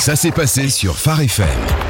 Ça s'est passé sur Phare FM.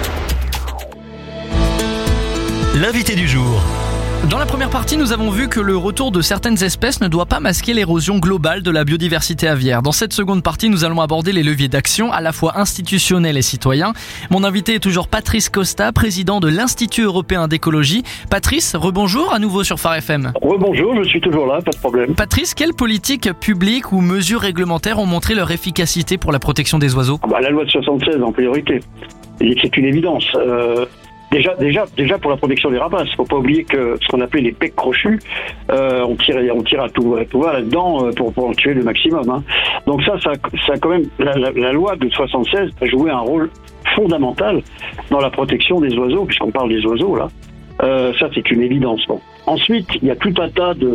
L'invité du jour. Dans la première partie, nous avons vu que le retour de certaines espèces ne doit pas masquer l'érosion globale de la biodiversité aviaire. Dans cette seconde partie, nous allons aborder les leviers d'action, à la fois institutionnels et citoyens. Mon invité est toujours Patrice Costa, président de l'Institut européen d'écologie. Patrice, rebonjour à nouveau sur Phare FM. Rebonjour, je suis toujours là, pas de problème. Patrice, quelles politiques publiques ou mesures réglementaires ont montré leur efficacité pour la protection des oiseaux ? La loi de 76 en priorité, et c'est une évidence. Déjà pour la protection des rapaces, faut pas oublier que ce qu'on appelait les pecs crochus, on tire à tout va là-dedans pour en tuer le maximum. Hein. Donc ça quand même, la loi de 76 a joué un rôle fondamental dans la protection des oiseaux, puisqu'on parle des oiseaux là. Ça c'est une évidence. Bon. Ensuite, il y a tout un tas de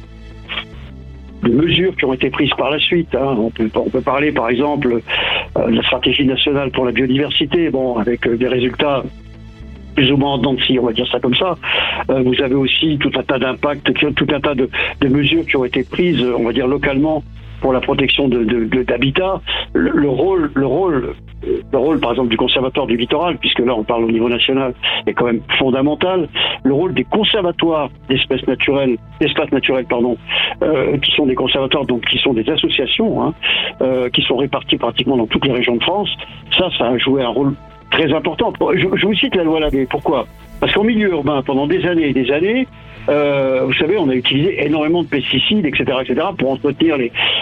mesures qui ont été prises par la suite. Hein. On peut parler par exemple de la stratégie nationale pour la biodiversité, avec des résultats plus ou moins en dents de scie, on va dire ça comme ça. Vous avez aussi tout un tas d'impacts, tout un tas de mesures qui ont été prises, on va dire localement, pour la protection d'habitats. Le rôle, par exemple, du conservatoire du littoral, puisque là on parle au niveau national, est quand même fondamental. Le rôle des conservatoires d'espaces naturels, qui sont des conservatoires, donc qui sont des associations, qui sont répartis pratiquement dans toutes les régions de France. Ça a joué un rôle très important. Je vous cite la loi Labbé. Pourquoi ? Parce qu'en milieu urbain, pendant des années et des années, vous savez, on a utilisé énormément de pesticides, etc., pour entretenir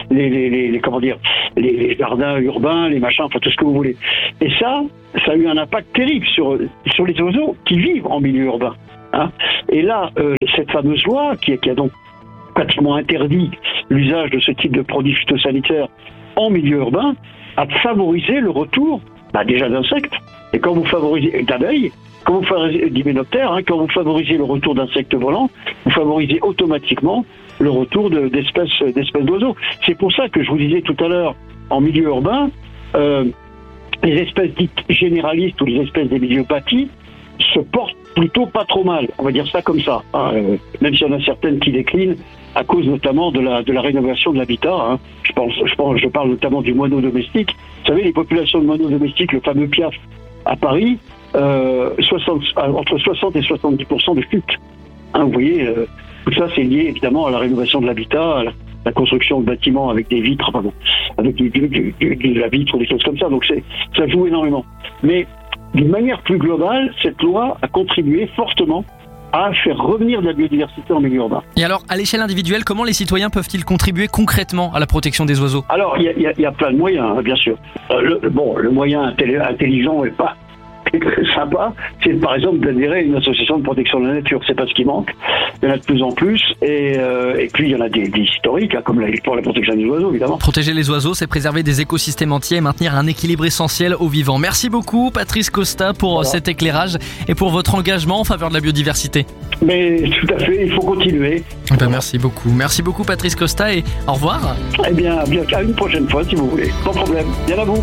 les jardins urbains, les machins, enfin tout ce que vous voulez. Et ça a eu un impact terrible sur les oiseaux qui vivent en milieu urbain. Hein. Et là, cette fameuse loi qui a donc pratiquement interdit l'usage de ce type de produits phytosanitaires en milieu urbain a favorisé le retour déjà d'insectes. Et quand vous favorisez d'abeilles, quand vous favorisez d'hyménoptères, quand vous favorisez le retour d'insectes volants, vous favorisez automatiquement le retour d'espèces d'oiseaux. C'est pour ça que je vous disais tout à l'heure, en milieu urbain, les espèces dites généralistes ou les espèces des milieux bâtis se portent plutôt pas trop mal. On va dire ça comme ça. Même s'il y en a certaines qui déclinent à cause notamment de la rénovation de l'habitat. Je parle notamment du moineau domestique. Vous savez, les populations de moineaux domestiques, le fameux piaf à Paris, entre 60 et 70% de chute. Vous voyez, tout ça c'est lié évidemment à la rénovation de l'habitat, à la construction de bâtiments avec des vitres, avec de la vitre ou des choses comme ça. Donc ça joue énormément. Mais d'une manière plus globale, cette loi a contribué fortement à faire revenir de la biodiversité en milieu urbain. Et alors, à l'échelle individuelle, comment les citoyens peuvent-ils contribuer concrètement à la protection des oiseaux ? Alors, il y a plein de moyens, bien sûr. Le moyen intelligent et pas sympa, c'est par exemple d'adhérer à une association de protection de la nature. C'est pas ce qui manque. Il y en a de plus en plus. Et puis, il y en a des historiques, comme pour la protection des oiseaux, évidemment. Protéger les oiseaux, c'est préserver des écosystèmes entiers et maintenir un équilibre essentiel aux vivants. Merci beaucoup, Patrice Costa, pour cet éclairage et pour votre engagement en faveur de la biodiversité. Mais tout à fait, il faut continuer. Merci beaucoup. Merci beaucoup, Patrice Costa, et au revoir. Eh bien, à une prochaine fois, si vous voulez. Sans problème. Bien à vous.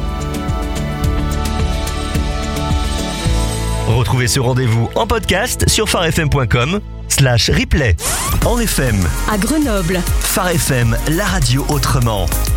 Retrouvez ce rendez-vous en podcast sur pharefm.com/replay. En FM, à Grenoble, Phare FM, la radio autrement.